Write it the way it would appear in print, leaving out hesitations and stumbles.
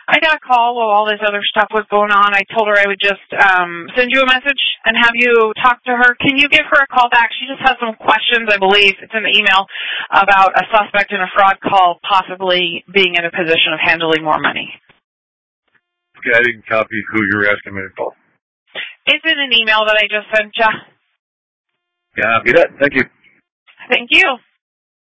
I got a call while all this other stuff was going on. I told her I would just send you a message and have you talk to her. Can you give her a call back? She just has some questions, I believe. It's in the email about a suspect in a fraud call possibly being in a position of handling more money. Okay, I didn't copy who you were asking me to call. It's in an email that I just sent you. Copy that. Thank you. Thank you.